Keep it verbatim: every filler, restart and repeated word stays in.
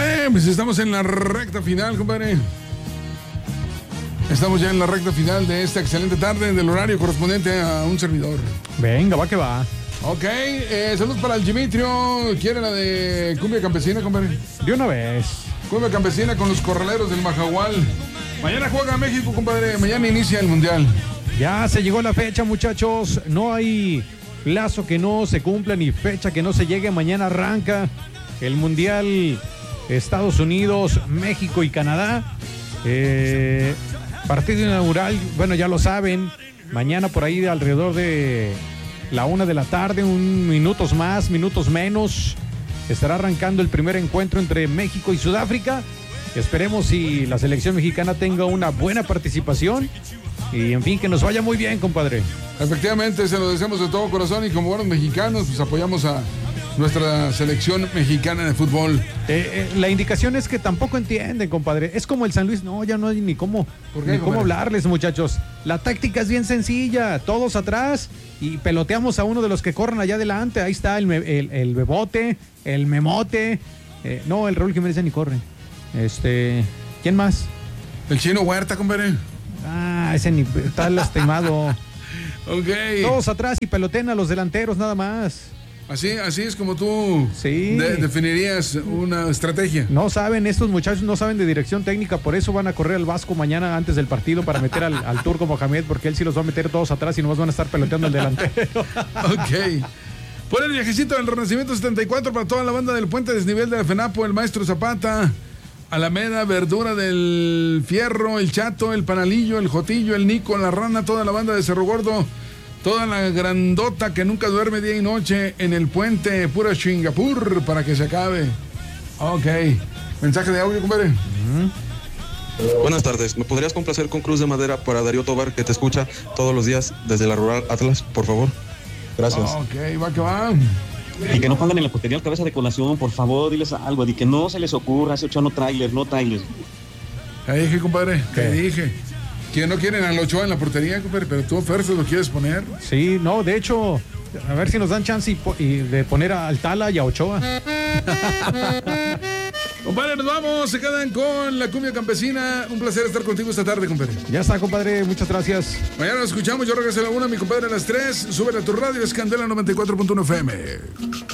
Compadre, pues estamos en la recta final, compadre. Estamos ya en la recta final de esta excelente tarde del horario correspondiente a un servidor. Venga, va que va. Ok, eh, saludos para el Dimitrio. ¿Quiere la de cumbia campesina, compadre? De una vez. Cumbia campesina con los corraleros del Majahual. Mañana juega México, compadre. Mañana inicia el Mundial. Ya se llegó la fecha, muchachos. No hay plazo que no se cumpla ni fecha que no se llegue. Mañana arranca el Mundial Estados Unidos, México y Canadá. Eh, partido inaugural, bueno, ya lo saben. Mañana por ahí alrededor de la una de la tarde, un minutos más, minutos menos, estará arrancando el primer encuentro entre México y Sudáfrica. Esperemos si la selección mexicana tenga una buena participación y, en fin, que nos vaya muy bien, compadre. Efectivamente, se lo deseamos de todo corazón y como buenos mexicanos, pues apoyamos a nuestra selección mexicana de fútbol. Eh, eh, la indicación es que tampoco entienden, compadre. Es como el San Luis, no, ya no hay ni cómo, ¿Por qué, ni cómo compadre? hablarles, muchachos. La táctica es bien sencilla, todos atrás y peloteamos a uno de los que corren allá adelante. Ahí está el, el, el Bebote, el Memote. Eh, no, el Raúl Jiménez ya ni corre. Este, ¿quién más? El Chino Huerta, compadre. Ah, ese ni está lastimado. Ok. Todos atrás y peloteen a los delanteros nada más. Así, así es como tú Sí. de- definirías una estrategia. No saben, estos muchachos no saben de dirección técnica, por eso van a correr al Vasco mañana antes del partido para meter al, al Turco Mohamed, porque él sí los va a meter todos atrás y nomás van a estar peloteando al delantero. Ok. Por el viajecito del Renacimiento setenta y cuatro para toda la banda del Puente Desnivel de la FENAPO, el Maestro Zapata, Alameda, Verdura del Fierro, el Chato, el Panalillo, el Jotillo, el Nico, la Rana, toda la banda de Cerro Gordo, toda la grandota que nunca duerme día y noche en el puente, pura Chingapur para que se acabe. Ok. Mensaje de audio, compadre. Buenas tardes, ¿me podrías complacer con Cruz de Madera para Darío Tobar, que te escucha todos los días desde la Rural Atlas, por favor? Gracias. Ok, va que va. Y que no pongan en la portería el cabeza de colación, por favor, diles algo, de que no se les ocurra, ese Ochoa no trailer, no trailer. Te dije, compadre, te ¿Qué? dije. Que no quieren al Ochoa en la portería, compadre, pero tú, Ferzo, lo quieres poner. Sí, no, de hecho, a ver si nos dan chance y, po- y de poner a Altala y a Ochoa. Compadre, nos vamos, se quedan con la cumbia campesina. Un placer estar contigo esta tarde, compadre. Ya está, compadre, muchas gracias. Mañana nos escuchamos, yo regreso a la una, mi compadre a las tres. Súbele a tu radio, es Candela noventa y cuatro punto uno F M.